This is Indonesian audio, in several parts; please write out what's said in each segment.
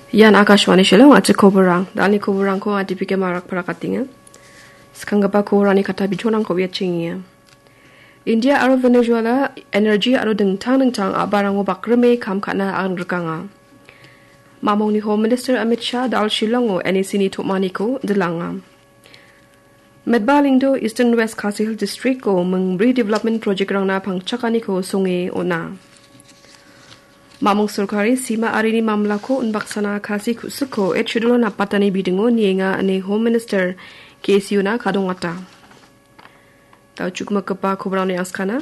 Yan Akashwani Shilong at Koburang, Dani Koburang ko at Dipike Marak Parakatinga. Skangaba Korani Kata Bichonang ko Vietchingia. India aro Venezuela energy aro deng tang abarang bakreme kam kana ang rukanga. Mamong ni Home Minister Amit Shah dal Shilongo sini Tukmaniko delanga. Medbalingdo Eastern West Kasihil District ko meng redevelopment project rang na pang chakaniko sungi ona. Mamong Surkari sima arini mamla ko unbaksana kasi kusuko et shudulo na patani bidingo nienga ane Home Minister KSU na kadongata. Tau cukma kepa kubrang ni askana.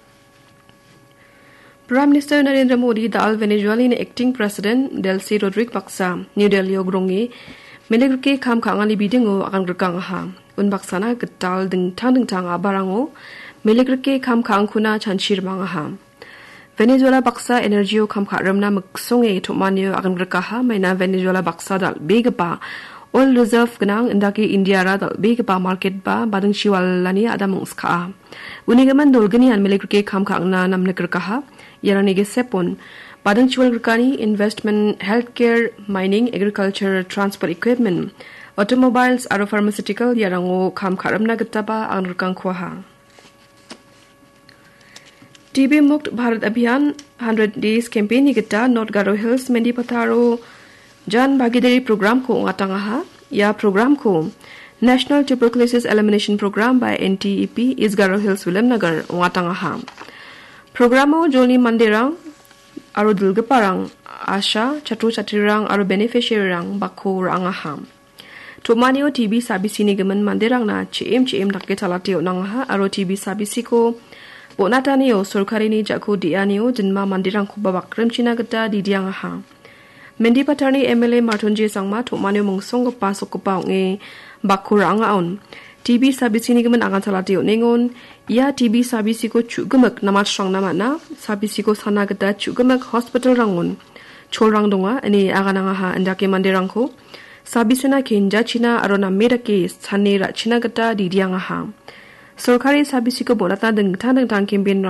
Prime Minister Narendra Modi dal Venezuelan acting President Delcy Rodrigue Baksa New Delhi ogrongi melegke kam kangali bidingo akan rekang ha. Unbaksana getal deng tang abarango melegke kam kangkuna chanshir mangaha. Venezuela baksa energio kam karamna maksonge tumanyo akan rekaha maina Venezuela baksa dal begapa oil reserve genang indaki India ra dal begapa market ba badang shiwalani ada mungska. Unigaman dolgani an melekke kam kangna nam nekrekaha yarani ge sepon badang shiwal rekani investment healthcare mining agriculture transport equipment automobiles aro pharmaceutical yarango kam karamna getaba ang rekang kwaha. TB Mukt Bharat Abhiyan 100 Days Campaign kita North Garo Hills Mendi Pataro Jan Bhagidari Program ko ngatangaha ya program ko National Tuberculosis Elimination Program by NTEP is Garo Hills Williamnagar ngatangaha. Programo Joni Mandirang aro dulgeparang Asha Chatu Chatirang aro beneficiary rang bakko rangaha. Tumanio TB sabisi ni gemen Mandirang na CM dakke talatio nangaha aro TB sabisi ko Bonataniyo Surkarini Jaku Dianio Jinma Mandirang Kubabak Remchina Gata Didiangaha. Mendi Patarni MLA Martunji Sangma Tukmanyo Mungsong Pasok Kupaungi Bakurangaon. TB Sabisini Gaman Angan Talatio Ningon. Ya TB Sabisiko Chugumak Namat Strong Namana. Sabisiko Sanagata Chugumak Hospital Rangun. Cholrang Donga Ani Aganangaha Andake Mandirangko. Sabisina Kinja China Arona Medake Sanira China Gata Didiangaha. Sorkari sabisiko bonata deng tang campaign